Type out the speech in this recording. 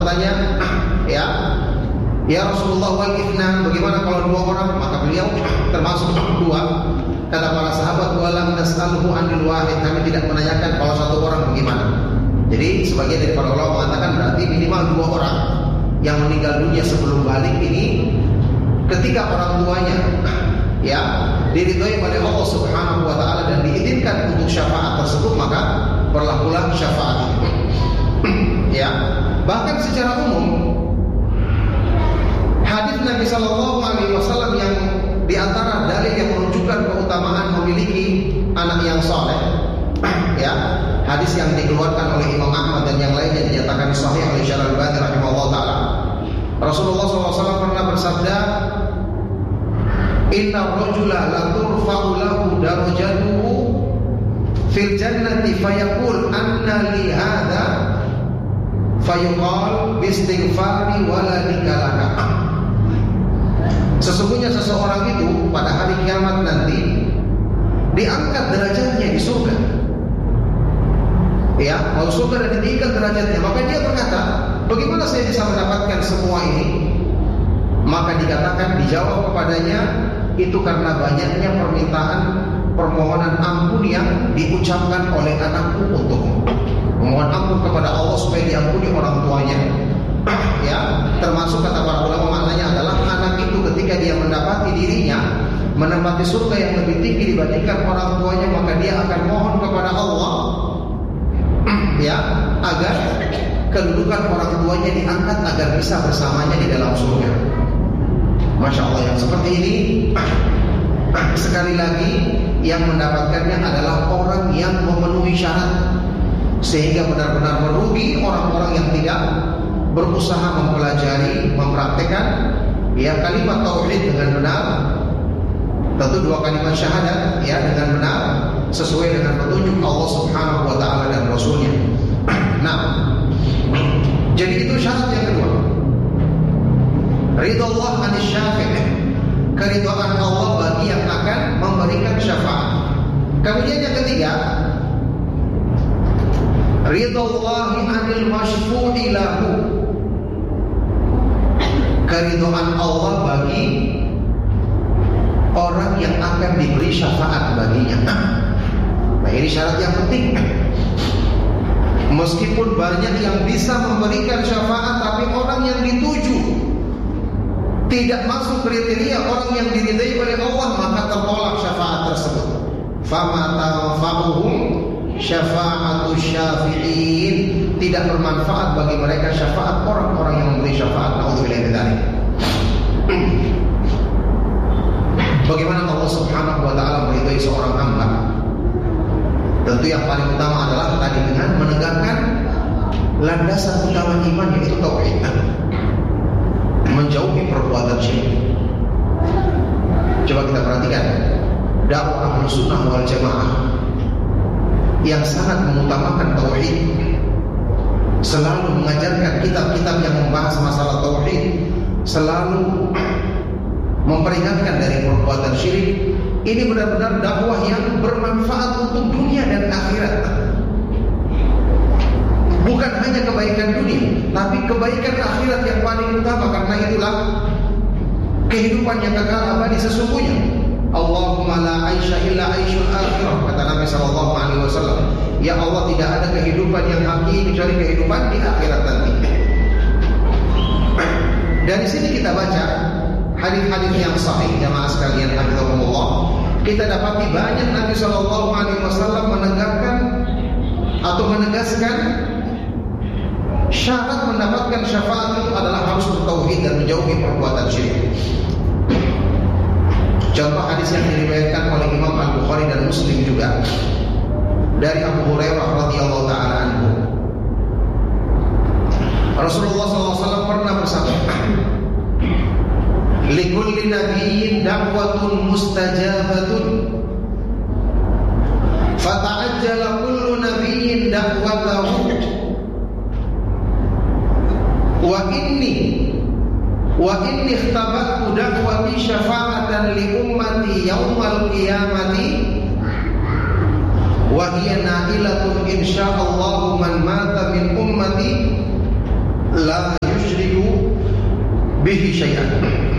bertanya, ya Rasulullah wal ithnan, bagaimana kalau 2 orang? Maka beliau termasuk 2. Kata para sahabat, walam nas'alhu anil wahid, kami tidak menanyakan kalau 1 orang bagaimana. Jadi sebagian dari para ulama mengatakan berarti minimal 2 orang yang meninggal dunia sebelum balik ini, ketika orang tuanya diridhoi oleh Allah Subhanahu wa taala dan diizinkan untuk syafaat tersebut, maka berlakulah syafaat itu. Bahkan secara umum hadis Nabi sallallahu alaihi wasallam yang di antara dalil yang menunjukkan keutamaan memiliki anak yang saleh, hadis yang dikeluarkan oleh Imam Ahmad dan yang lainnya dinyatakan sahih oleh Syekh Al-Albani rahimahullah taala. Rasulullah SAW pernah bersabda, inna rajula la turfa'u lahu darajatuhu fil jannati fayaqul anna li hadha fayuqal bistighfari wala likalaka. Sesungguhnya seseorang itu pada hari kiamat nanti diangkat derajatnya di surga, mau surga dan ditinggikan derajatnya. Maka dia berkata, bagaimana saya bisa mendapatkan semua ini? Maka dikatakan, dijawab kepadanya, itu karena banyaknya permohonan ampun yang diucapkan oleh anakku untukmu. Memohon ampun kepada Allah supaya diampuni orang tuanya. Termasuk kata para ulama maknanya adalah anak itu ketika dia mendapati dirinya menempati surga yang lebih tinggi dibandingkan orang tuanya, maka dia akan mohon kepada Allah agar kedudukan orang tuanya diangkat agar bisa bersamanya di dalam surga. Masya Allah, yang seperti ini sekali lagi yang mendapatkannya adalah orang yang memenuhi syarat, sehingga benar-benar merugi orang-orang yang tidak berusaha mempelajari, mempraktekkan kalimat tauhid dengan benar. Tentu 2 kalimat syahadat dengan benar sesuai dengan petunjuk Allah Subhanahu wa taala dan Rasulnya. Nah, jadi itu syarat yang kedua. Ridha Allah anis syafi', keridhaan Allah bagi yang akan memberikan syafaat. Kemudian yang ketiga, ridha Allah anil masyfu'i lahu, keridhaan Allah bagi orang yang akan diberi syafaat baginya. Nah, ini syarat yang penting. Meskipun banyak yang bisa memberikan syafaat, tapi orang yang dituju tidak masuk kriteria orang yang diridai oleh Allah, maka tertolak syafaat tersebut. Fama tanfa'uhum syafa'atu syafi'in, tidak bermanfaat bagi mereka syafaat orang-orang yang memberi syafaat. Nauzubillah min dzalik. Bagaimana Allah Subhanahu wa taala meridai seorang hamba? Tentu yang paling utama adalah tadi dengan menegakkan landasan utama iman, yaitu tauhid, menjauhi perbuatan syirik. Coba kita perhatikan dakwah Ahlus Sunnah wal Jamaah yang sangat mengutamakan tauhid, selalu mengajarkan kitab-kitab yang membahas masalah tauhid, selalu memperingatkan dari perbuatan syirik. Ini benar-benar dakwah yang bermanfaat untuk dunia dan akhirat. Bukan hanya kebaikan dunia, tapi kebaikan akhirat yang paling utama. Karena itulah kehidupan yang kekal abadi sesungguhnya. Allahumma la aisha illa aishul akhirah, kata Nabi sallallahu alaihi wasallam. Ya Allah, tidak ada kehidupan yang hakiki kecuali kehidupan di akhirat nanti. Dari sini kita baca hadis-hadis yang sahih, jamaah sekalian hafizakumullah. Kita dapati banyak Nabi sallallahu alaihi wasallam menegakkan atau menegaskan syarat mendapatkan syafaat itu adalah harus bertauhid dan menjauhi perbuatan syirik. Contoh hadis yang diriwayatkan oleh Imam Al-Bukhari dan Muslim juga dari Abu Hurairah radhiyallahu taala anhu. Rasulullah SAW pernah bersabda, likulli nabiyyin da'watun mustajabatun fata'ajjala kullu nabiyyin da'watahu wa inni ikhtabattu da'wati syafa'atan li ummati yaumal qiyamati wa hiya na'ilatun insyaallah man mata min ummati la bihi syai'an.